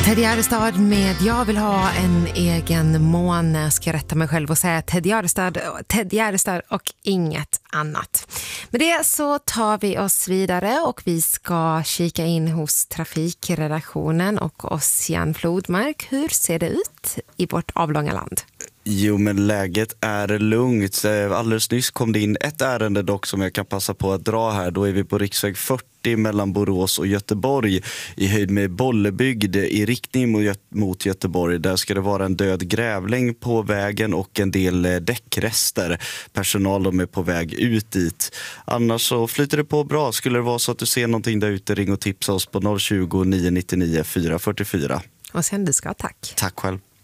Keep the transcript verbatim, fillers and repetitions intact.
Ted Gärdestad med Jag vill ha en egen måne, ska jag rätta mig själv och säga Ted Gärdestad, Ted Gärdestad och inget annat. Med det så tar vi oss vidare och vi ska kika in hos trafikredaktionen och oss Jan Flodmark. Hur ser det ut i vårt avlånga land? Jo, men läget är lugnt. Alldeles nyss kom det in ett ärende dock som jag kan passa på att dra här. Då är vi på riksväg fyrtio mellan Borås och Göteborg i höjd med Bollebygd i riktning mot Göteborg. Där ska det vara en död grävling på vägen och en del däckrester. Personal de är på väg ut dit. Annars så flyter det på bra. Skulle det vara så att du ser någonting där ute, ring och tipsa oss på noll tjugo, nio nio nio, fyra fyra fyra. Och sen du ska tack. Tack själv.